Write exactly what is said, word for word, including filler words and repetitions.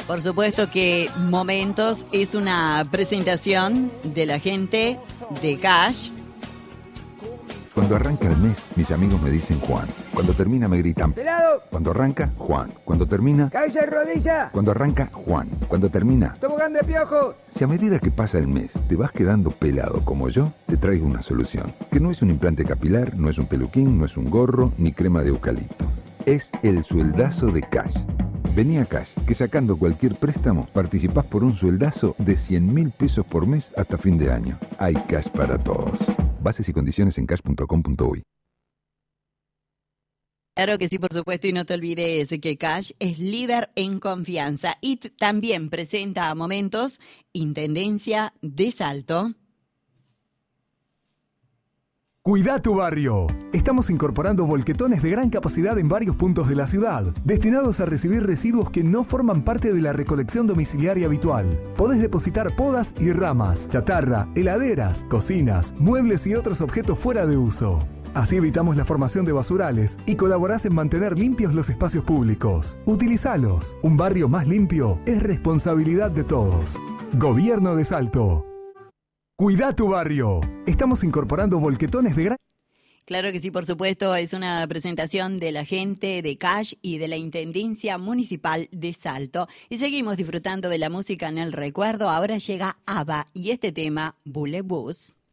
Por supuesto que Momentos es una presentación de la gente de Cash. Cuando arranca el mes, mis amigos me dicen Juan. Cuando termina me gritan ¡Pelado! Cuando arranca, Juan. Cuando termina... ¡Cabeza de rodilla! Cuando arranca, Juan. Cuando termina... ¡Tobogán de piojo! Si a medida que pasa el mes te vas quedando pelado como yo, te traigo una solución. Que no es un implante capilar, no es un peluquín, no es un gorro, ni crema de eucalipto. Es el sueldazo de Cash. Vení a Cash, que sacando cualquier préstamo, participás por un sueldazo de cien mil pesos por mes hasta fin de año. Hay Cash para todos. Bases y condiciones en cash punto com punto uy. Claro que sí, por supuesto, y no te olvides que Cash es líder en confianza y t- también presenta a Momentos Intendencia de Salto. Cuida tu barrio. Estamos incorporando volquetones de gran capacidad en varios puntos de la ciudad, destinados a recibir residuos que no forman parte de la recolección domiciliaria habitual. Podés depositar podas y ramas, chatarra, heladeras, cocinas, muebles y otros objetos fuera de uso. Así evitamos la formación de basurales y colaborás en mantener limpios los espacios públicos. Utilizalos. Un barrio más limpio es responsabilidad de todos. Gobierno de Salto. Cuida tu barrio. Estamos incorporando volquetones de gran... Claro que sí, por supuesto, es una presentación de la gente de Cash y de la Intendencia Municipal de Salto. Y seguimos disfrutando de la música en el recuerdo. Ahora llega ABBA y este tema, Bullet Bus.